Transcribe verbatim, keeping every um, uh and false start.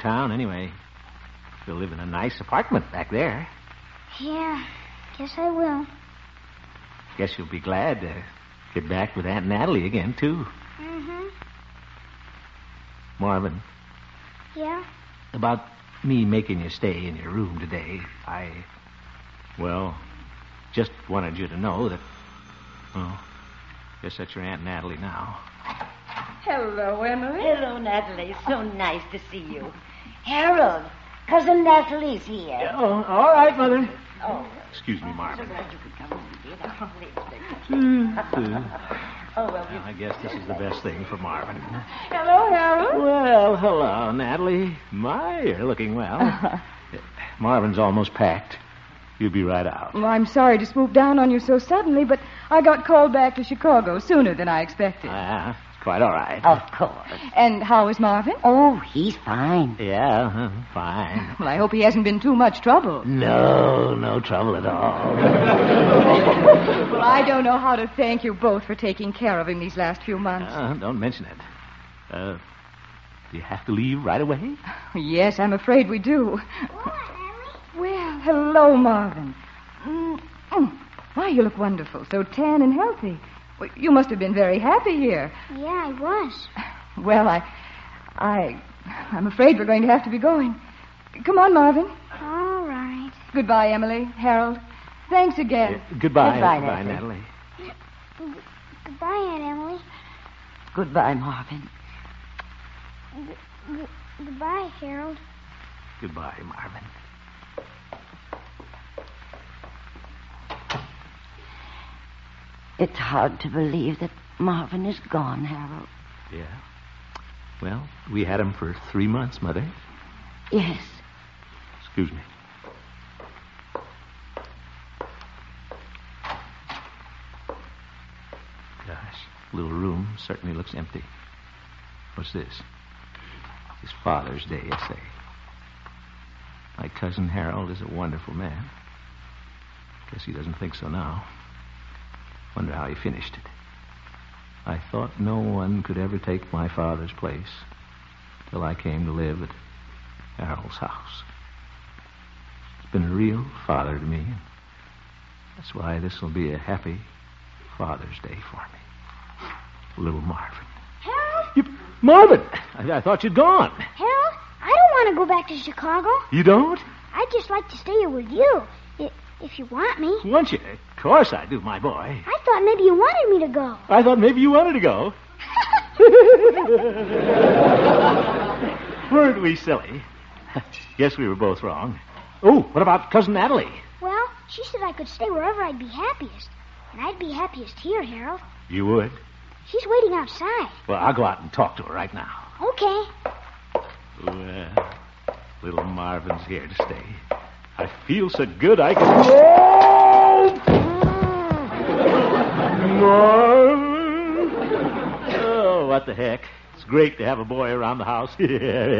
town anyway. You'll live in a nice apartment back there. Yeah, guess I will. Guess you'll be glad to get back with Aunt Natalie again, too. Mm-hmm. Marvin. Yeah? About me making you stay in your room today, I, well, just wanted you to know that, well, guess that's your Aunt Natalie now. Hello, Emily. Hello, Natalie. So nice to see you. Harold, Cousin Natalie's here. Oh, all right, Mother. Oh. Excuse me, Marvin. So glad you could come and get out. Oh, well, Well, I guess this is the best thing for Marvin. Hello, Harold. Well, hello, Natalie. My, you're looking well. Marvin's almost packed. You'll be right out. Well, I'm sorry to swoop down on you so suddenly, but I got called back to Chicago sooner than I expected. Ah, it's quite all right. Of course. And how is Marvin? Oh, he's fine. Yeah, uh, fine. Well, I hope he hasn't been too much trouble. No, no trouble at all. Well, I don't know how to thank you both for taking care of him these last few months. Uh, don't mention it. Uh, do you have to leave right away? Yes, I'm afraid we do. Well, hello, Marvin. Mm, mm. Why, you look wonderful, so tan and healthy. Well, you must have been very happy here. Yeah, I was. Well, I, I, I'm afraid we're going to have to be going. Come on, Marvin. All right. Goodbye, Emily, Harold. Thanks again. Uh, goodbye, Goodbye, goodbye, Natalie. Natalie. Goodbye, Aunt Emily. Goodbye, Marvin. G- g- goodbye, Harold. Goodbye, Marvin. It's hard to believe that Marvin is gone, Harold. Yeah. Well, we had him for three months, Mother. Yes. Excuse me. Gosh, little room certainly looks empty. What's this? It's Father's Day essay. My cousin Harold is a wonderful man. Guess he doesn't think so now. Wonder how he finished it. I thought no one could ever take my father's place till I came to live at Harold's house. He's been a real father to me. That's why this will be a happy Father's Day for me. Little Marvin. Harold? You, Marvin! I, I thought you'd gone. Harold, I don't want to go back to Chicago. You don't? I'd just like to stay here with you, i- if you want me. Want you? Of course I do, my boy. I thought maybe you wanted me to go. I thought maybe you wanted to go. Weren't we silly? Guess we were both wrong. Oh, what about Cousin Natalie? Well, she said I could stay wherever I'd be happiest. And I'd be happiest here, Harold. You would? She's waiting outside. Well, I'll go out and talk to her right now. Okay. Well, little Marvin's here to stay. I feel so good I can... Oh! Marvin! Oh, what the heck. It's great to have a boy around the house.